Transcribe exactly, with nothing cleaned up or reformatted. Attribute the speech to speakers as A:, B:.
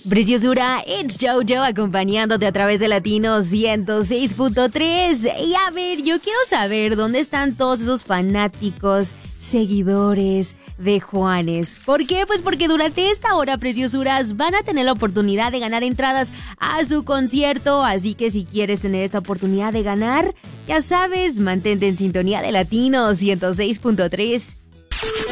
A: Preciosura, it's Jojo acompañándote a través de Latino ciento seis punto tres. Y a ver, yo quiero saber dónde están todos esos fanáticos, seguidores de Juanes. ¿Por qué? Pues porque durante esta hora, preciosuras, van a tener la oportunidad de ganar entradas a su concierto. Así que si quieres tener esta oportunidad de ganar, ya sabes, mantente en sintonía de Latino ciento seis punto tres.